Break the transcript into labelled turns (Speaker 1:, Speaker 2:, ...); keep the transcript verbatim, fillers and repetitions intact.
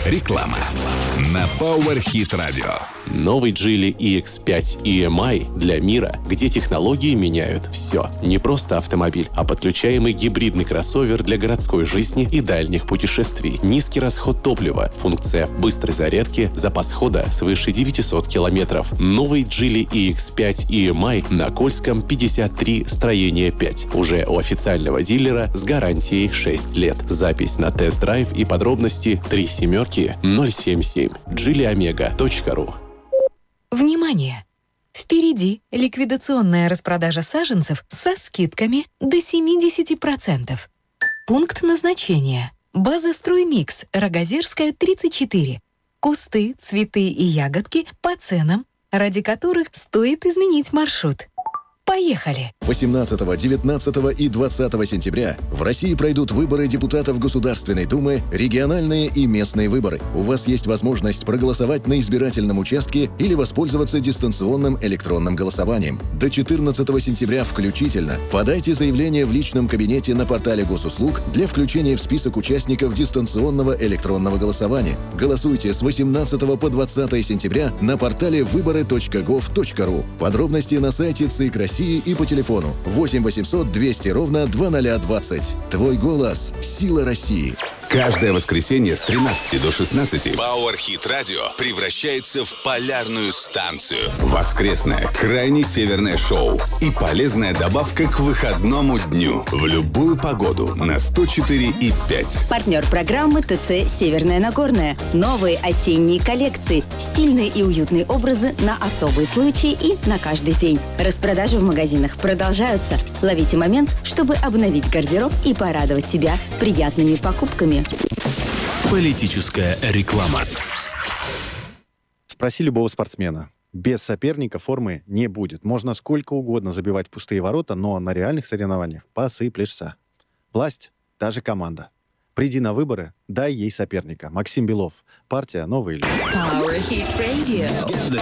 Speaker 1: Реклама на PowerHit Radio.
Speaker 2: Новый Geely и икс пять и эм ай для мира, где технологии меняют все. Не просто автомобиль, а подключаемый гибридный кроссовер для городской жизни и дальних путешествий. Низкий расход топлива, функция быстрой зарядки, запас хода свыше девятьсот километров. Новый Geely и икс пять и эм ай на Кольском пятьдесят три, строение пять. Уже у официального дилера с гарантией шесть лет. Запись на тест-драйв и подробности три семерки ноль семь семь. джили омега точка ру.
Speaker 3: Внимание! Впереди ликвидационная распродажа саженцев со скидками до семьдесят процентов. Пункт назначения. База «Строймикс», Рогозерская, тридцать четыре. Кусты, цветы и ягодки по ценам, ради которых стоит изменить маршрут. Поехали!
Speaker 4: восемнадцатого, девятнадцатого и двадцатого сентября в России пройдут выборы депутатов Государственной Думы, региональные и местные выборы. У вас есть возможность проголосовать на избирательном участке или воспользоваться дистанционным электронным голосованием. До четырнадцатого сентября включительно подайте заявление в личном кабинете на портале Госуслуг для включения в список участников дистанционного электронного голосования. Голосуйте с восемнадцатого по двадцатое сентября на портале выборы точка гов точка ру. Подробности на сайте ЦИК России и по телефону восемь восемьсот двести ровно двадцать двадцать. Твой голос – сила России.
Speaker 1: Каждое воскресенье с тринадцати до шестнадцати PowerHit Radio превращается в полярную станцию. Воскресное, крайне северное шоу и полезная добавка к выходному дню. В любую погоду на сто четыре и пять.
Speaker 5: Партнер программы ТЦ «Северная Нагорная». Новые осенние коллекции, стильные и уютные образы на особые случаи и на каждый день. Распродажи в магазинах продолжаются. Ловите момент, чтобы обновить гардероб и порадовать себя приятными покупками.
Speaker 6: Политическая реклама.
Speaker 7: Спроси любого спортсмена. Без соперника формы не будет. Можно сколько угодно забивать пустые ворота, но на реальных соревнованиях посыплешься. Власть – та же команда. Приди на выборы, дай ей соперника. Максим Белов. Партия «Новые люди».
Speaker 6: Get the